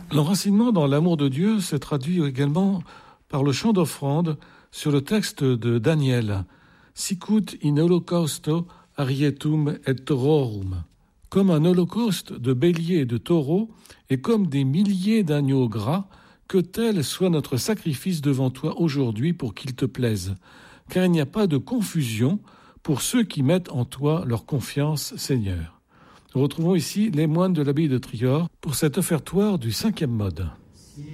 L'enracinement dans l'amour de Dieu se traduit également par le chant d'offrande sur le texte de Daniel. Sicut in holocausto arietum et taurorum. Comme un holocauste de béliers et de taureaux, et comme des milliers d'agneaux gras, que tel soit notre sacrifice devant toi aujourd'hui pour qu'il te plaise. Car il n'y a pas de confusion pour ceux qui mettent en toi leur confiance, Seigneur. Nous retrouvons ici les moines de l'abbaye de Trior pour cet offertoire du 5e mode.